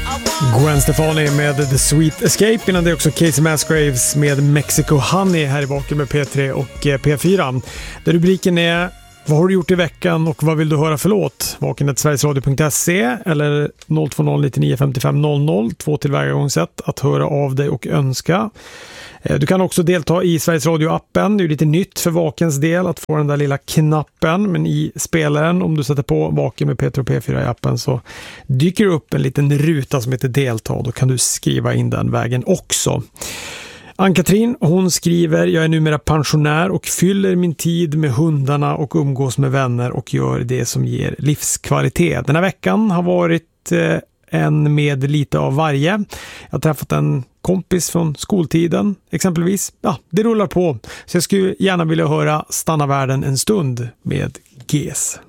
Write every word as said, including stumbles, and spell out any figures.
Gwen Stefani med The Sweet Escape. Innan det är också Casey Musgraves med Mexico Honey här i Vaken med P tre och P fyra. Där rubriken är: vad har du gjort i veckan och vad vill du höra för låt? Vaken at sverigesradio punkt se eller noll två noll nio nio fem fem noll noll, två tillvägagångssätt att höra av dig och önska. Du kan också delta i Sveriges Radio-appen. Det är lite nytt för Vakens del att få den där lilla knappen, men i spelaren, om du sätter på Vaken med P tre och P fyra i appen, så dyker det upp en liten ruta som heter delta. Då kan du skriva in den vägen också. Ann-Katrin, hon skriver: jag är numera pensionär och fyller min tid med hundarna och umgås med vänner och gör det som ger livskvalitet. Den här veckan har varit eh, en med lite av varje. Jag har träffat en kompis från skoltiden exempelvis. Ja, det rullar på. Så jag skulle gärna vilja höra Stanna världen en stund med G E S.